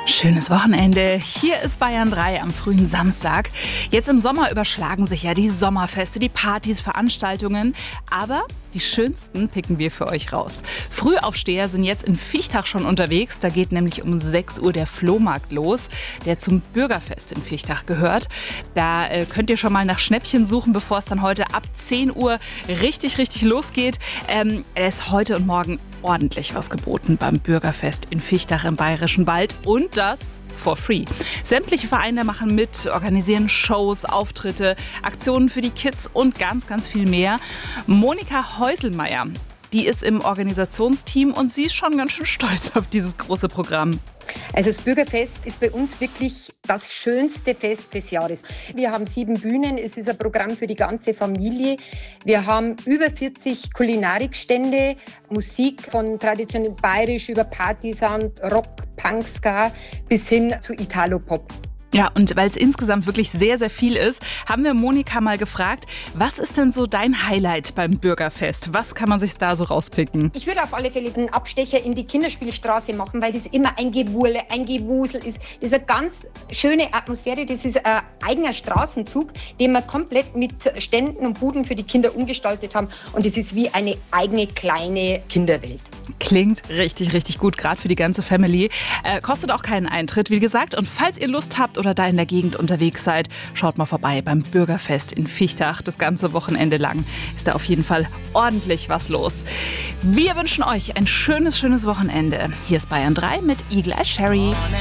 Schönes Wochenende. Hier ist Bayern 3 am frühen Samstag. Jetzt im Sommer überschlagen sich ja die Sommerfeste, die Partys, Veranstaltungen. Aber die schönsten picken wir für euch raus. Frühaufsteher sind jetzt in Viechtach schon unterwegs. Da geht nämlich um 6 Uhr der Flohmarkt los, der zum Bürgerfest in Viechtach gehört. Da könnt ihr schon mal nach Schnäppchen suchen, bevor es dann heute ab 10 Uhr richtig losgeht. Es ist heute und morgen ordentlich was geboten beim Bürgerfest in Viechtach im Bayerischen Wald. Und das for free. Sämtliche Vereine machen mit, organisieren Shows, Auftritte, Aktionen für die Kids und ganz viel mehr. Monika Häuselmeier, die ist im Organisationsteam und sie ist schon ganz schön stolz auf dieses große Programm. Also das Bürgerfest ist bei uns wirklich das schönste Fest des Jahres. Wir haben 7 Bühnen, es ist ein Programm für die ganze Familie. Wir haben über 40 Kulinarikstände, Musik von traditionell bayerisch über Partysound, Rock, Punk, Ska bis hin zu Italo-Pop. Ja, und weil es insgesamt wirklich sehr viel ist, haben wir Monika mal gefragt, was ist denn so dein Highlight beim Bürgerfest? Was kann man sich da so rauspicken? Ich würde auf alle Fälle einen Abstecher in die Kinderspielstraße machen, weil das immer ein Gewurle, ein Gewusel ist. Das ist eine ganz schöne Atmosphäre. Das ist ein eigener Straßenzug, den wir komplett mit Ständen und Buden für die Kinder umgestaltet haben. Und es ist wie eine eigene kleine Kinderwelt. Klingt richtig gut, gerade für die ganze Family. Kostet auch keinen Eintritt, wie gesagt. Und falls ihr Lust habt oder da in der Gegend unterwegs seid, schaut mal vorbei beim Bürgerfest in Viechtach. Das ganze Wochenende lang ist da auf jeden Fall ordentlich was los. Wir wünschen euch ein schönes Wochenende. Hier ist Bayern 3 mit Eagle Eye Cherry.